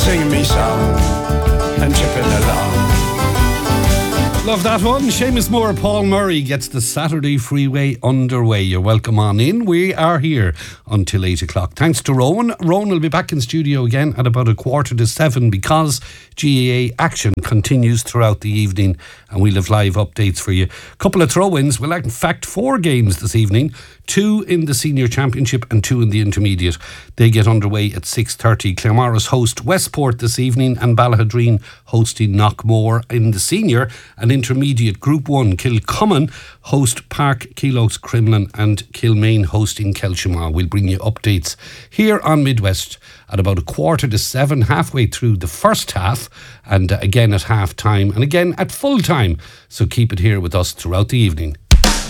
singing me song and chipping along. Love that one. Seamus Moore, Paul Murray gets the Saturday Freeway underway. You're welcome on in. We are here until 8 o'clock. Thanks to Rowan. Rowan will be back in studio again at about 6:45 because GAA action continues throughout the evening and we'll have live updates for you. A couple of throw-ins. Well, in fact, 4 games this evening. 2 in the Senior Championship and 2 in the Intermediate. They get underway at 6:30. Claremorris host Westport this evening and Ballahadreen hosting Knockmore in the Senior and Intermediate. Group 1, Kilcommon host Park Keeloaks Cremlin and Kilmaine hosting Kelshima. We'll bring you updates here on Midwest at about 6:45, halfway through the first half, and again at half time and again at full time. So keep it here with us throughout the evening.